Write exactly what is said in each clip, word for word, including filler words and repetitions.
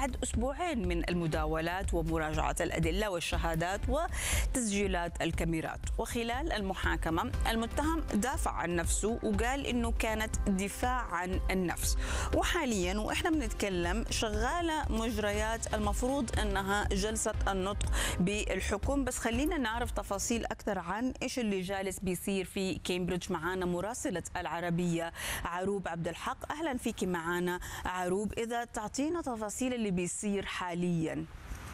بعد أسبوعين من المداولات ومراجعة الأدلة والشهادات وتسجيلات الكاميرات. وخلال المحاكمة المتهم دافع عن نفسه وقال إنه كانت دفاع عن النفس. وحاليا وإحنا بنتكلم شغالة مجريات المفروض أنها جلسة النطق بالحكم، بس خلينا نعرف تفاصيل أكثر عن إيش اللي جالس بيصير في كامبريدج. معانا مراسلة العربية عروب عبد الحق. أهلا فيك معانا عروب، إذا تعطينا تفاصيل اللي بيصير حاليا.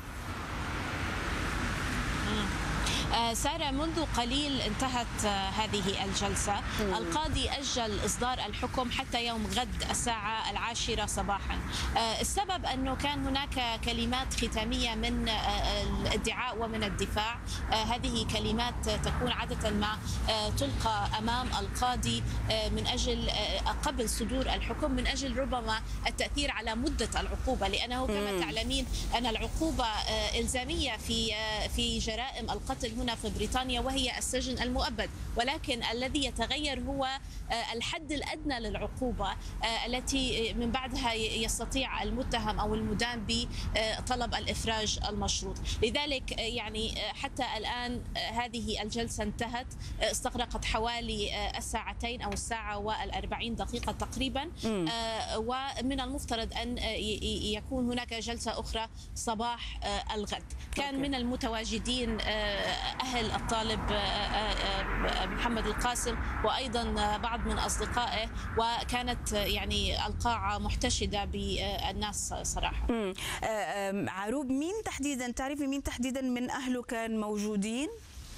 آه سارة، منذ قليل انتهت آه هذه الجلسة. مم. القاضي أجل إصدار الحكم حتى يوم غد الساعة العاشرة صباحا. آه السبب أنه كان هناك كلمات ختامية من آه الادعاء ومن الدفاع. آه هذه كلمات تكون عادة ما آه تلقى أمام القاضي آه من أجل آه قبل صدور الحكم، من أجل ربما التأثير على مدة العقوبة، لأنه كما مم. تعلمين أن العقوبة آه إلزامية في آه في جرائم القتل هنا في بريطانيا وهي السجن المؤبد، ولكن الذي يتغير هو الحد الأدنى للعقوبة التي من بعدها يستطيع المتهم أو المدان بطلب الإفراج المشروط. لذلك يعني حتى الآن هذه الجلسة انتهت، استغرقت حوالي الساعتين أو الساعة والأربعين دقيقة تقريبا، م. ومن المفترض أن يكون هناك جلسة أخرى صباح الغد. كان أوكي. من المتواجدين أهل الطالب محمد القاسم وأيضا بعض من أصدقائه، وكانت يعني القاعة محتشدة بالناس صراحة. امم عروب، مين تحديدا تعرفي مين تحديدا من أهله كان موجودين؟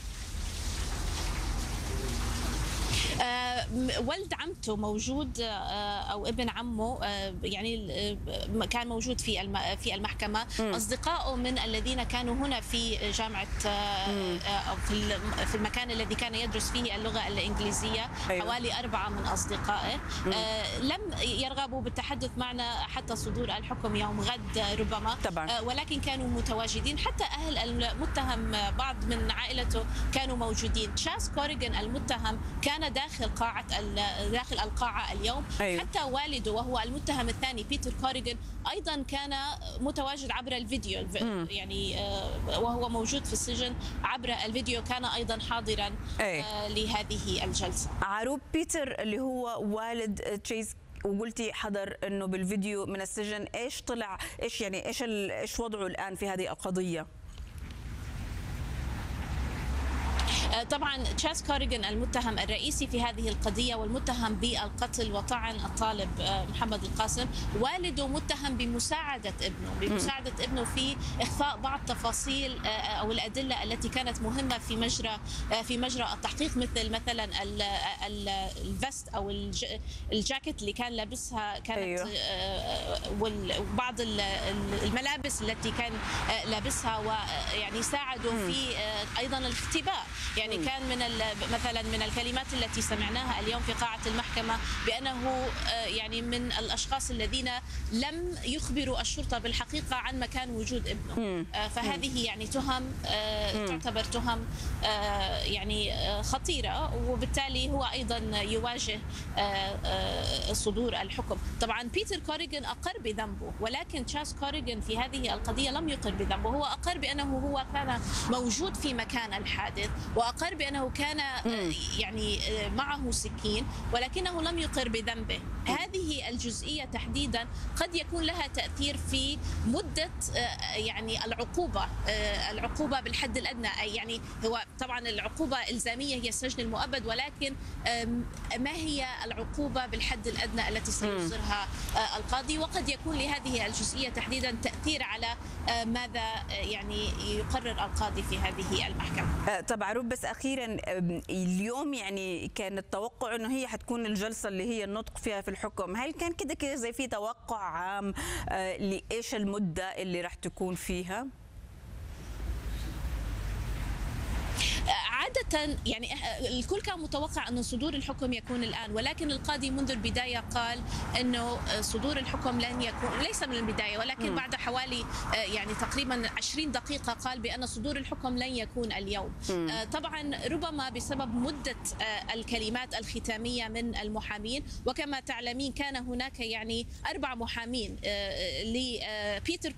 آه ولد عمته موجود، آه او ابن عمه، آه يعني آه كان موجود في في المحكمه. م. اصدقائه من الذين كانوا هنا في جامعه آه في في المكان الذي كان يدرس فيه اللغه الانجليزيه. أيوة. حوالي اربعه من اصدقائه آه لم يرغبوا بالتحدث معنا حتى صدور الحكم يوم غد ربما. طبعا. آه ولكن كانوا متواجدين، حتى اهل المتهم بعض من عائلته كانوا موجودين. تشاس كوريغان المتهم كان داخل داخل قاعة داخل القاعة اليوم. أيوه. حتى والده وهو المتهم الثاني بيتر كوريغان أيضا كان متواجد عبر الفيديو. م. يعني وهو موجود في السجن عبر الفيديو، كان أيضا حاضرا أيه. لهذه الجلسة. عروب، بيتر اللي هو والد تشيس وقلتي حضر انه بالفيديو من السجن، ايش طلع، ايش يعني ايش ايش وضعه الآن في هذه القضية؟ طبعا تشاس كوريغان المتهم الرئيسي في هذه القضية والمتهم بالقتل وطعن الطالب محمد القاسم، والده متهم بمساعدة ابنه بمساعدة ابنه في إخفاء بعض تفاصيل أو الأدلة التي كانت مهمة في مجرى في مجرى التحقيق، مثل مثلا الفست أو الجاكيت اللي كان لابسها كانت. أيوه. وبعض الملابس التي كان لابسها، ويعني ساعدوا في أيضا الاختباء. يعني كان من مثلا من الكلمات التي سمعناها اليوم في قاعة المحكمة بأنه يعني من الأشخاص الذين لم يخبروا الشرطة بالحقيقة عن مكان وجود ابنه. فهذه يعني تهم تعتبر تهم يعني خطيرة، وبالتالي هو أيضا يواجه صدور الحكم. طبعا بيتر كوريغان أقر بذنبه، ولكن تشاس كوريغان في هذه القضية لم يقر بذنبه. هو أقر بأنه هو كان موجود في مكان الحادث، وأقر بأنه كان يعني معه سكين، ولكنه لم يقر بذنبه. هذه الجزئية تحديدا قد يكون لها تأثير في مدة يعني العقوبة العقوبة بالحد الأدنى. يعني هو طبعا العقوبة إلزامية هي السجن المؤبد، ولكن ما هي العقوبة بالحد الأدنى التي سيصدرها القاضي؟ وقد يكون لهذه الجزئية تحديدا تأثير على ماذا يعني يقرر القاضي في هذه المحكمة. طبعا عروب، بس أخيرا اليوم يعني كان التوقع أنه هي حتكون الجلسة اللي هي النطق فيها في الحكم. هل كان كده كده زي في توقع عام لإيش المدة اللي راح تكون فيها؟ عادة يعني الكل كان متوقع أن صدور الحكم يكون الآن، ولكن القاضي منذ البداية قال أنه صدور الحكم لن يكون، ليس من البداية ولكن م. بعد حوالي يعني تقريبا عشرين دقيقة قال بأن صدور الحكم لن يكون اليوم. م. طبعا ربما بسبب مدة الكلمات الختامية من المحامين، وكما تعلمين كان هناك يعني أربع محامين لبيتر